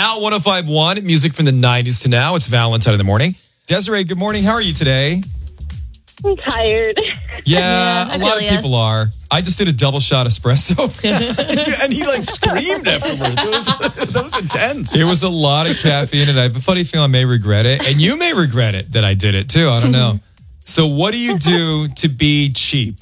Now 105.1, music from the 90s to now. It's Valentine in the morning. Desiree, good morning. How are you today? I'm tired. Yeah, a lot of people are. I just did a double shot espresso. And he screamed afterwards. That was intense. It was a lot of caffeine, and I have a funny feeling I may regret it. And you may regret it that I did it too. I don't know. So what do you do to be cheap?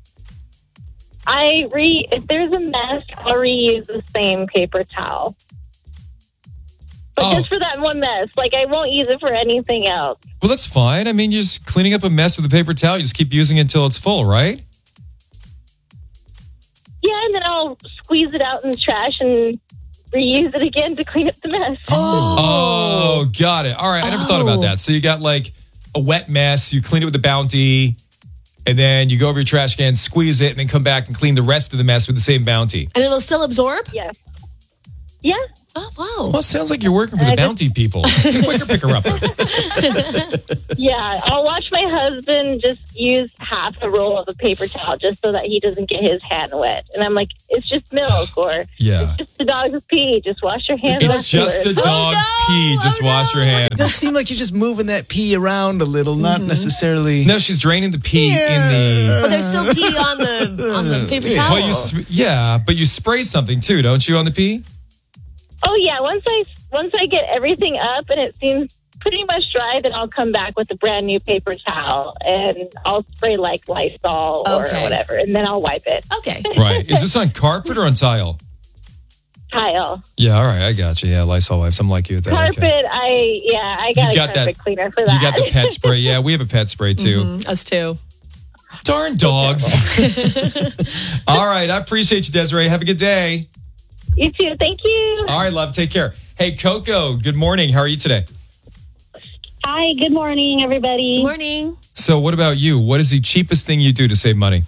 If there's a mess, I'll reuse the same paper towel. But just for that one mess. I won't use it for anything else. Well, that's fine. I mean, you're just cleaning up a mess with a paper towel. You just keep using it until it's full, right? Yeah, and then I'll squeeze it out in the trash and reuse it again to clean up the mess. Oh, got it. All right, I never thought about that. So you got a wet mess, you clean it with the Bounty, and then you go over your trash can, squeeze it, and then come back and clean the rest of the mess with the same Bounty. And it'll still absorb? Yeah. Yeah. Oh, wow. Well, it sounds like you're working for the Bounty people. Quicker picker-upper. Yeah, I'll watch my husband just use half a roll of a paper towel just so that he doesn't get his hand wet. And I'm like, it's just milk, or it's just the dog's pee. Just wash your hands. It's just the dog's pee. Just wash your hands. It does seem like you're just moving that pee around a little, not necessarily. No, she's draining the pee in the. But there's still pee on the paper towel. Well, but you spray something too, don't you, on the pee? Oh yeah, once I get everything up and it seems pretty much dry, then I'll come back with a brand new paper towel and I'll spray Lysol or whatever, and then I'll wipe it. Okay. Right. Is this on carpet or on tile? Tile. Yeah, all right, I got you. Yeah, Lysol wipes. I'm like you at that. Carpet, okay. I got a carpet cleaner for that. You got the pet spray. Yeah, we have a pet spray too. Us too. Darn dogs. All right, I appreciate you, Desiree. Have a good day. You too. Thank you. All right, love. Take care. Hey, Coco, good morning. How are you today? Hi, good morning, everybody. Good morning. So what about you? What is the cheapest thing you do to save money?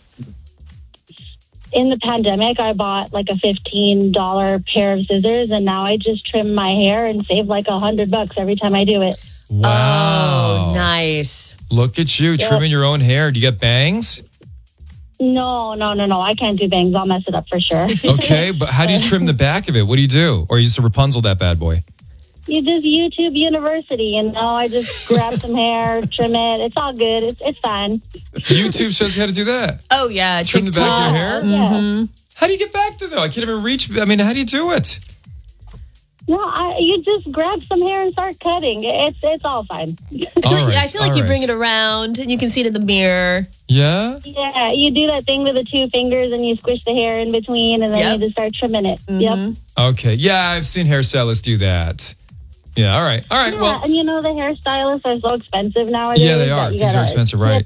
In the pandemic, I bought a $15 pair of scissors, and now I just trim my hair and save $100 every time I do it. Wow. Oh, nice. Look at you trimming your own hair. Do you get bangs? No. I can't do bangs. I'll mess it up for sure. Okay, but how do you trim the back of it? What do you do? Or you just Rapunzel that bad boy? You just YouTube University, I just grab some hair, trim it. It's all good. It's fine. YouTube shows you how to do that. Oh, yeah. Trim the back of your hair? Yeah. Mm-hmm. How do you get back there, though? I can't even reach. I mean, how do you do it? No, you just grab some hair and start cutting. It's all fine. I feel like you bring it around and you can see it in the mirror. Yeah? Yeah, you do that thing with the two fingers and you squish the hair in between and then you just start trimming it. Mm-hmm. Yep. Okay. Yeah, I've seen hairstylists do that. Yeah, all right. Yeah, well. and the hairstylists are so expensive nowadays. Yeah, they are. Things are expensive, right?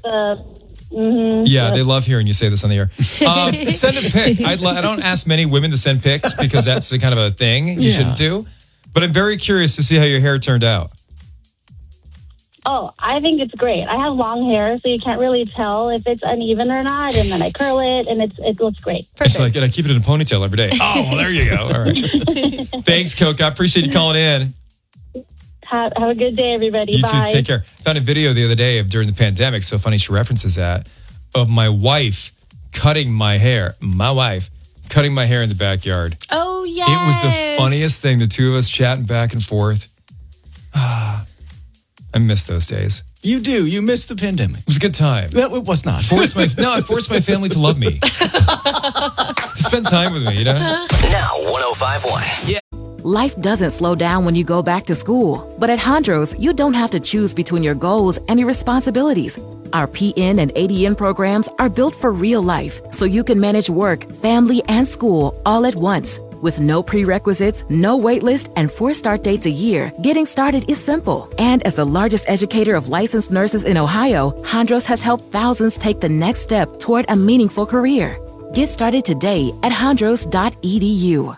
Yeah, they love hearing you say this on the air. Send a pic. I don't ask many women to send pics because that's the kind of a thing you shouldn't do. But I'm very curious to see how your hair turned out. Oh, I think it's great. I have long hair, so you can't really tell if it's uneven or not. And then I curl it, and it looks great. Perfect. It's and I keep it in a ponytail every day. Oh, well, there you go. All right. Thanks, Coke. I appreciate you calling in. Have a good day, everybody. You Bye. too. Take care. Found a video the other day of during the pandemic. So funny she references that of my wife cutting my hair. My wife cutting my hair in the backyard. Oh, yes. It was the funniest thing. The two of us chatting back and forth. I miss those days. You do. You miss the pandemic. It was a good time. That it was not. I forced my family to love me. Spend time with me, Now 105.1. Yeah. Life doesn't slow down when you go back to school. But at Hondros, you don't have to choose between your goals and your responsibilities. Our PN and ADN programs are built for real life, so you can manage work, family, and school all at once. With no prerequisites, no wait list, and 4 start dates a year, getting started is simple. And as the largest educator of licensed nurses in Ohio, Hondros has helped thousands take the next step toward a meaningful career. Get started today at hondros.edu.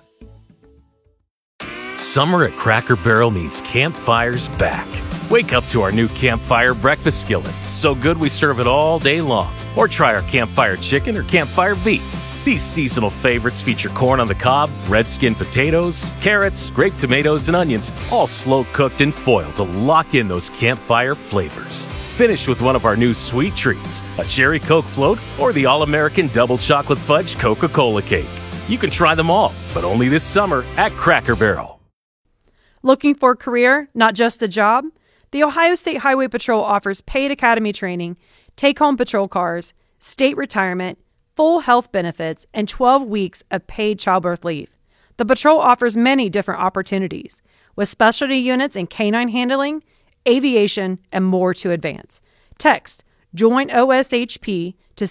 Summer at Cracker Barrel means campfires back. Wake up to our new Campfire breakfast skillet. So good we serve it all day long. Or try our Campfire chicken or Campfire beef. These seasonal favorites feature corn on the cob, red skin potatoes, carrots, grape tomatoes, and onions, all slow cooked in foil to lock in those campfire flavors. Finish with one of our new sweet treats, a cherry Coke float, or the all-American double chocolate fudge Coca-Cola cake. You can try them all, but only this summer at Cracker Barrel. Looking for a career, not just a job? The Ohio State Highway Patrol offers paid academy training, take-home patrol cars, state retirement, full health benefits, and 12 weeks of paid childbirth leave. The patrol offers many different opportunities, with specialty units in canine handling, aviation, and more to advance. Text Join OSHP to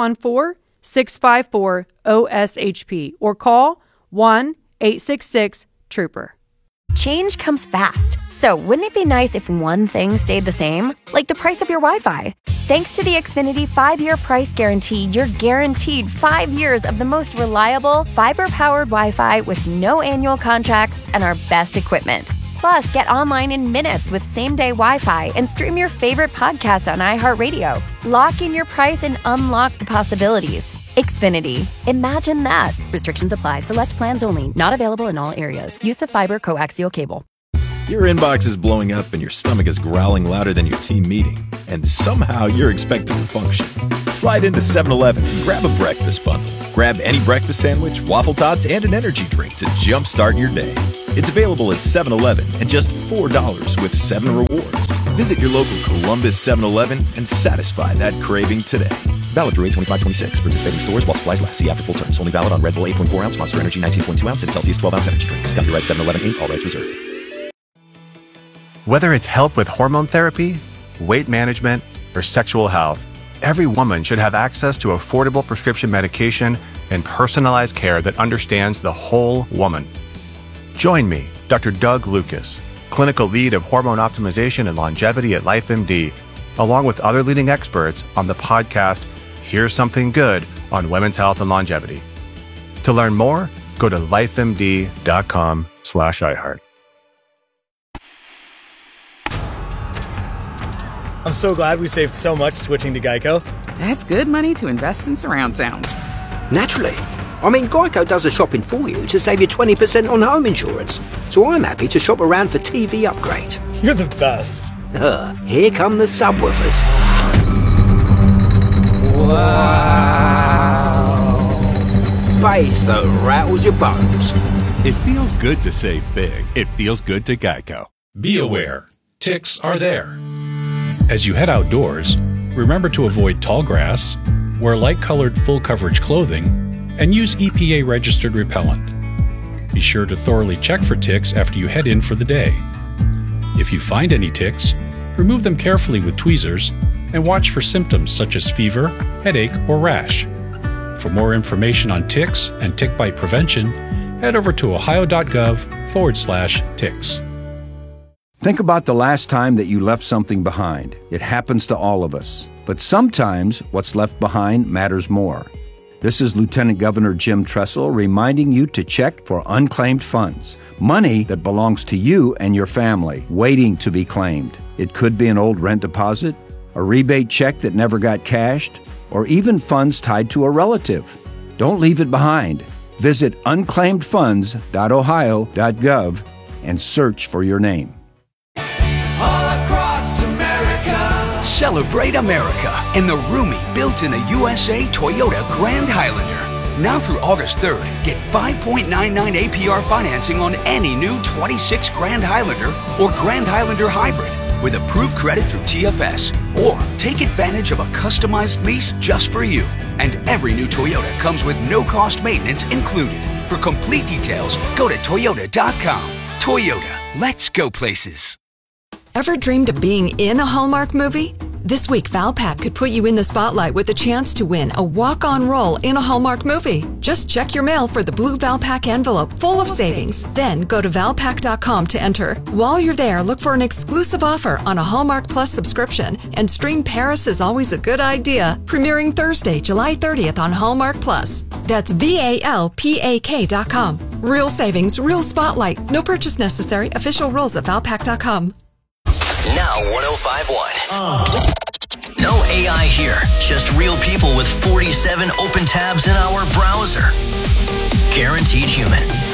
614-654-OSHP or call 1-866-TROOPER. Change comes fast, so wouldn't it be nice if one thing stayed the same? Like the price of your Wi-Fi. Thanks to the Xfinity 5-year price guarantee, you're guaranteed 5 years of the most reliable, fiber-powered Wi-Fi with no annual contracts and our best equipment. Plus, get online in minutes with same-day Wi-Fi and stream your favorite podcast on iHeartRadio. Lock in your price and unlock the possibilities. Xfinity. Imagine that. Restrictions apply. Select plans only. Not available in all areas. Use of fiber coaxial cable. Your inbox is blowing up and your stomach is growling louder than your team meeting. And somehow you're expected to function. Slide into 7-Eleven and grab a breakfast bundle. Grab any breakfast sandwich, waffle tots, and an energy drink to jumpstart your day. It's available at 7-Eleven at just $4 with 7 rewards. Visit your local Columbus 7-Eleven and satisfy that craving today. Valid through 8/25/26. Participating stores while supplies last. See after full terms. Only valid on Red Bull 8.4 ounce, Monster Energy 19.2 ounce, and Celsius 12 ounce energy drinks. Copyright 7-Eleven Inc. All rights reserved. Whether it's help with hormone therapy, weight management, or sexual health, every woman should have access to affordable prescription medication and personalized care that understands the whole woman. Join me, Dr. Doug Lucas, clinical lead of hormone optimization and longevity at LifeMD, along with other leading experts on the podcast Here's Something Good on Women's Health and Longevity. To learn more, go to lifemd.com/iHeart. I'm so glad we saved so much switching to Geico. That's good money to invest in surround sound. Naturally. I mean, Geico does the shopping for you to save you 20% on home insurance. So I'm happy to shop around for TV upgrades. You're the best. Here come the subwoofers. Wow. Bass that rattles your bones. It feels good to save big. It feels good to Geico. Be aware. Ticks are there. As you head outdoors, remember to avoid tall grass, wear light-colored full-coverage clothing, and use EPA-registered repellent. Be sure to thoroughly check for ticks after you head in for the day. If you find any ticks, remove them carefully with tweezers and watch for symptoms such as fever, headache, or rash. For more information on ticks and tick bite prevention, head over to ohio.gov/ticks. Think about the last time that you left something behind. It happens to all of us. But sometimes what's left behind matters more. This is Lieutenant Governor Jim Tressel reminding you to check for unclaimed funds. Money that belongs to you and your family, waiting to be claimed. It could be an old rent deposit, a rebate check that never got cashed, or even funds tied to a relative. Don't leave it behind. Visit unclaimedfunds.ohio.gov and search for your name. Celebrate America in the roomy, built in the USA Toyota Grand Highlander. Now through August 3rd, get 5.99 APR financing on any new 26 Grand Highlander or Grand Highlander Hybrid with approved credit through TFS. Or take advantage of a customized lease just for you. And every new Toyota comes with no-cost maintenance included. For complete details, go to Toyota.com. Toyota, let's go places. Ever dreamed of being in a Hallmark movie? This week, Valpak could put you in the spotlight with the chance to win a walk-on role in a Hallmark movie. Just check your mail for the blue Valpak envelope full of savings. Then go to Valpak.com to enter. While you're there, look for an exclusive offer on a Hallmark Plus subscription and stream Paris is Always a Good Idea, premiering Thursday, July 30th on Hallmark Plus. That's VALPAK.com. Real savings, real spotlight. No purchase necessary. Official rules at Valpak.com. Now 105.1. No AI here, just real people with 47 open tabs in our browser. Guaranteed human.